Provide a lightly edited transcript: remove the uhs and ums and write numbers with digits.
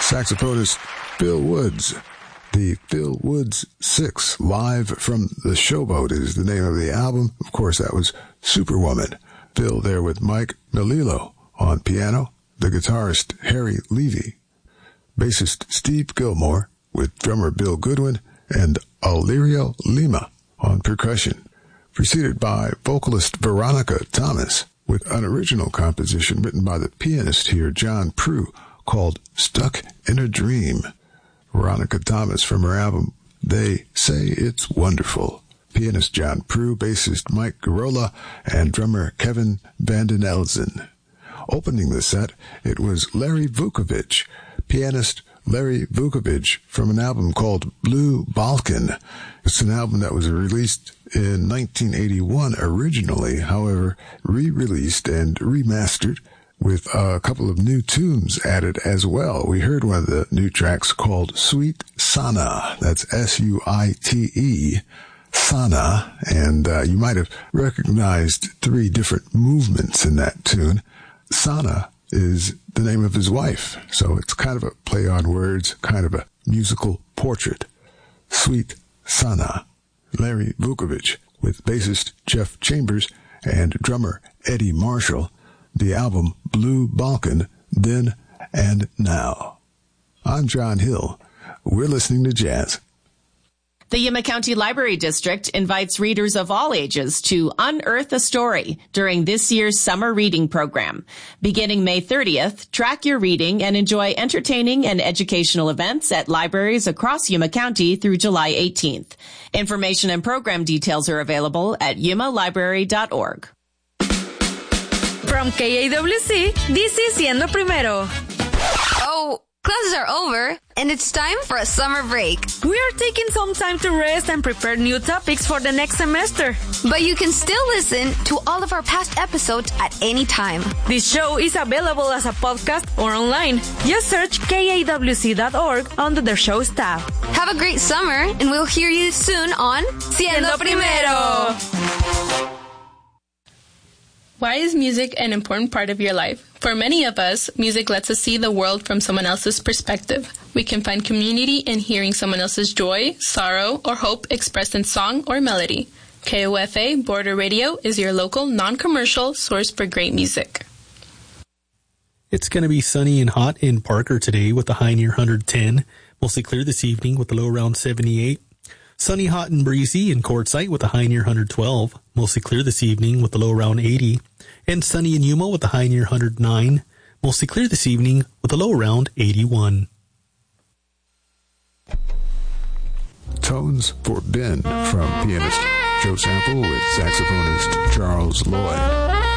saxophonist Phil Woods. The Phil Woods 6, Live from the Showboat, is the name of the album. Of course, that was Superwoman. Phil there with Mike Melillo on piano, the guitarist Harry Levy, bassist Steve Gilmore with drummer Bill Goodwin, and Alirio Lima on percussion, preceded by vocalist Veronica Thomas with an original composition written by the pianist here, John Prue, called Stuck in a Dream. Veronica Thomas from her album They Say It's Wonderful. Pianist John Prue, bassist Mike Garola, and drummer Kevin Vanden Elzen. Opening the set, it was Larry Vukovich, pianist Larry Vukovich, from an album called Blue Balkan. It's an album that was released in 1981 originally, however, re-released and remastered with a couple of new tunes added as well. We heard one of the new tracks called Sweet Sana. That's S-U-I-T-E, Sana, and you might have recognized 3 different movements in that tune. Sana is the name of his wife, so it's kind of a play on words, kind of a musical portrait. Sweet Sana. Larry Vukovich with bassist Jeff Chambers and drummer Eddie Marshall. The album Blue Balkan, Then and Now. I'm John Hill. We're listening to jazz. The Yuma County Library District invites readers of all ages to unearth a story during this year's summer reading program. Beginning May 30th, track your reading and enjoy entertaining and educational events at libraries across Yuma County through July 18th. Information and program details are available at yumalibrary.org. From KAWC, this is Siendo Primero. Oh, classes are over, and it's time for a summer break. We are taking some time to rest and prepare new topics for the next semester. But you can still listen to all of our past episodes at any time. This show is available as a podcast or online. Just search KAWC.org under the show's tab. Have a great summer, and we'll hear you soon on Siendo Primero. Why is music an important part of your life? For many of us, music lets us see the world from someone else's perspective. We can find community in hearing someone else's joy, sorrow, or hope expressed in song or melody. KOFA Border Radio is your local, non-commercial source for great music. It's going to be sunny and hot in Parker today with a high near 110. Mostly clear this evening with a low around 78. Sunny, hot, and breezy in Quartzsite with a high near 112. Mostly clear this evening with a low around 80. And sunny in Yuma with a high near 109. Mostly clear this evening with a low around 81. Tones for Ben from pianist Joe Sample with saxophonist Charles Lloyd.